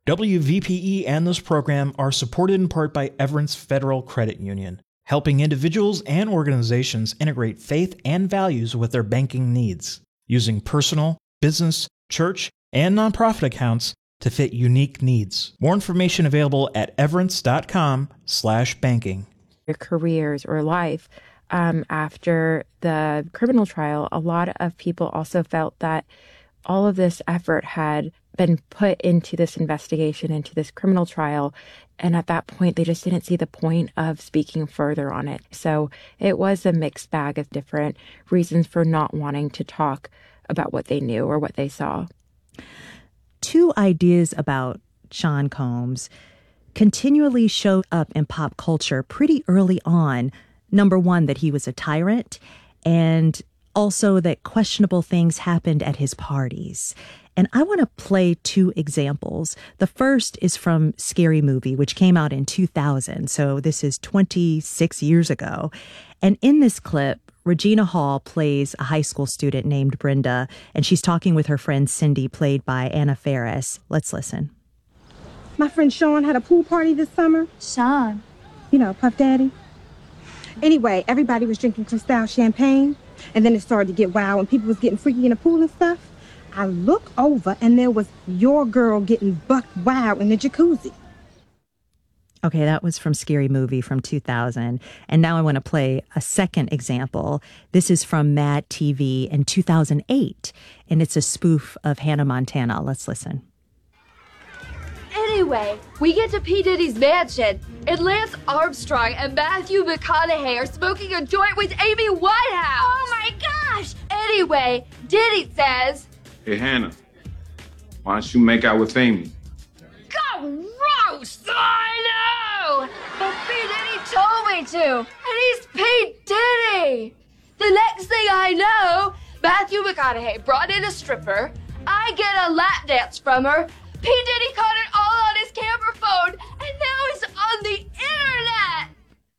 WVPE and this program are supported in part by Everence Federal Credit Union, helping individuals and organizations integrate faith and values with their banking needs, using personal, business, church, and nonprofit accounts to fit unique needs. More information available at everence.com/banking. Their careers or life. After the criminal trial, a lot of people also felt that all of this effort had been put into this investigation, into this criminal trial. And at that point, they just didn't see the point of speaking further on it. So it was a mixed bag of different reasons for not wanting to talk about what they knew or what they saw. Two ideas about Sean Combs continually showed up in pop culture pretty early on. Number one, that he was a tyrant, and also that questionable things happened at his parties. And I want to play two examples. The first is from Scary Movie, which came out in 2000. So this is 26 years ago. And in this clip, Regina Hall plays a high school student named Brenda, and she's talking with her friend Cindy, played by Anna Faris. Let's listen. My friend Sean had a pool party this summer. Sean? You know, Puff Daddy. Anyway, everybody was drinking Cristal champagne, and then it started to get wild, and people was getting freaky in the pool and stuff. I look over, and there was your girl getting buck wild in the jacuzzi. Okay, that was from Scary Movie from 2000. And now I want to play a second example. This is from Mad TV in 2008, and it's a spoof of Hannah Montana. Let's listen. Anyway, we get to P. Diddy's mansion, and Lance Armstrong and Matthew McConaughey are smoking a joint with Amy Winehouse. Oh my gosh! Anyway, Diddy says, "Hey, Hannah, why don't you make out with Amy?" Gross! I know! But P. Diddy told me to, and he's P. Diddy! The next thing I know, Matthew McConaughey brought in a stripper, I get a lap dance from her, P. Diddy caught it all on his camera phone, and now it's on the internet!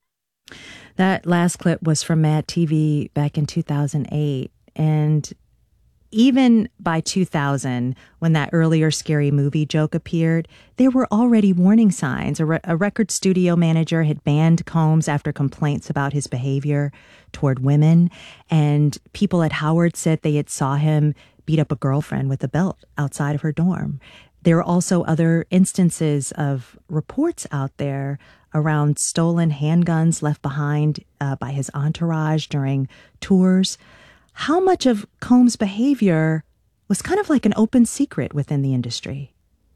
That last clip was from Mad TV back in 2008, and even by 2000, when that earlier Scary Movie joke appeared, there were already warning signs. A record studio manager had banned Combs after complaints about his behavior toward women, and people at Howard said they had saw him beat up a girlfriend with a belt outside of her dorm. There are also other instances of reports out there around stolen handguns left behind by his entourage during tours. How much of Combs' behavior was kind of like an open secret within the industry?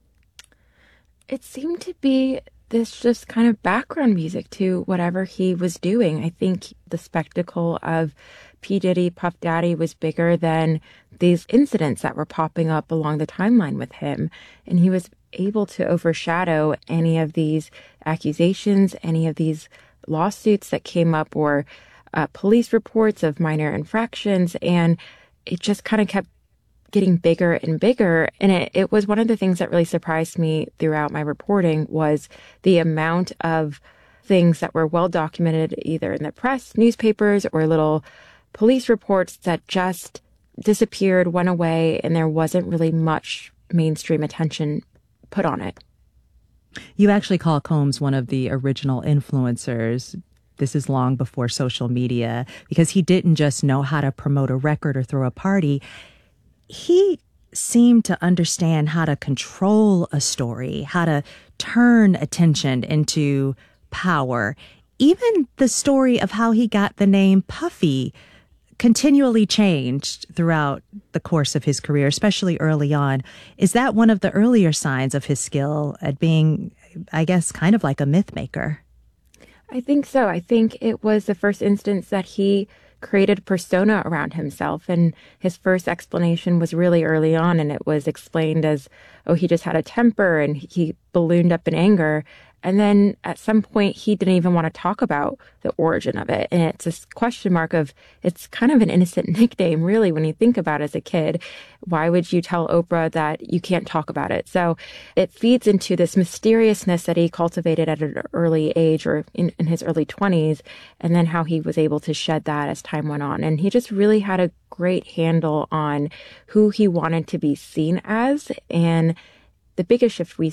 It seemed to be this just kind of background music to whatever he was doing. I think the spectacle of P. Diddy, Puff Daddy was bigger than these incidents that were popping up along the timeline with him. And he was able to overshadow any of these accusations, any of these lawsuits that came up, or police reports of minor infractions. And it just kind of kept getting bigger and bigger. And it was one of the things that really surprised me throughout my reporting was the amount of things that were well documented either in the press, newspapers, or little police reports that just disappeared, went away, and there wasn't really much mainstream attention put on it. You actually call Combs one of the original influencers. This is long before social media, because he didn't just know how to promote a record or throw a party. He seemed to understand how to control a story, how to turn attention into power. Even the story of how he got the name Puffy continually changed throughout the course of his career, especially early on. Is that one of the earlier signs of his skill at being, I guess, kind of like a myth maker? I think so. I think it was the first instance that he created a persona around himself. And his first explanation was really early on, and it was explained as, oh, he just had a temper and he ballooned up in anger. And then at some point, he didn't even want to talk about the origin of it. And it's this question mark of, it's kind of an innocent nickname, really, when you think about it as a kid. Why would you tell Oprah that you can't talk about it? So it feeds into this mysteriousness that he cultivated at an early age, or in his early 20s, and then how he was able to shed that as time went on. And he just really had a great handle on who he wanted to be seen as. And the biggest shift we